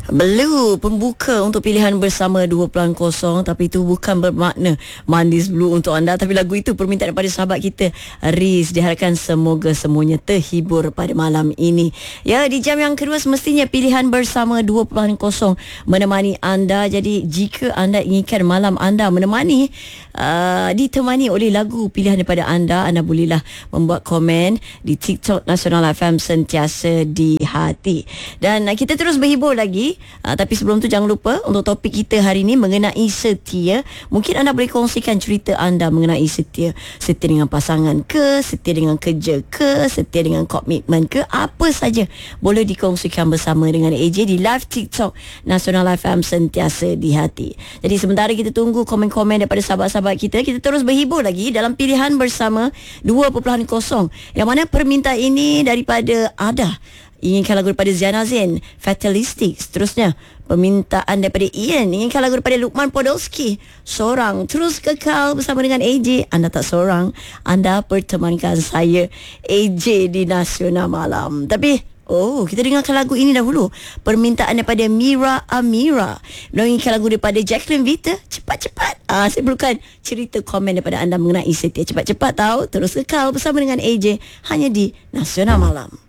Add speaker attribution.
Speaker 1: Blue pembuka untuk pilihan bersama 2.0, tapi itu bukan bermakna manis blue untuk anda, tapi lagu itu permintaan daripada sahabat kita Riz. Diharapkan semoga semuanya terhibur pada malam ini. Ya, di jam yang kedua semestinya pilihan bersama 2.0 menemani anda. Jadi jika anda inginkan malam anda ditemani oleh lagu pilihan daripada anda bolehlah membuat komen di TikTok Nasional FM sentiasa di hati. Dan kita terus berhibur lagi. Tapi sebelum tu jangan lupa untuk topik kita hari ini mengenai setia. Mungkin anda boleh kongsikan cerita anda mengenai setia. Setia dengan pasangan ke, setia dengan kerja ke, setia dengan komitmen ke, apa saja boleh dikongsikan bersama dengan AJ di live TikTok Nasional FM sentiasa di hati. Jadi sementara kita tunggu komen-komen daripada sahabat-sahabat kita terus berhibur lagi dalam pilihan bersama 2.0, yang mana permintaan ini daripada Ada. Inginkan lagu daripada Ziana Zain, Fatalistic. Seterusnya permintaan daripada Ian, inginkan lagu daripada Lukman Podolski, Seorang. Terus kekal bersama dengan AJ. Anda tak seorang, anda pertemankan saya AJ di Nasional Malam. Tapi kita dengarkan lagu ini dahulu. Permintaan daripada Mira Amira, menginginkan lagu daripada Jacqueline Vita, Cepat-cepat. Saya perlukan cerita komen daripada anda mengenai setia. Cepat-cepat tahu. Terus kekal bersama dengan AJ hanya di Nasional Malam.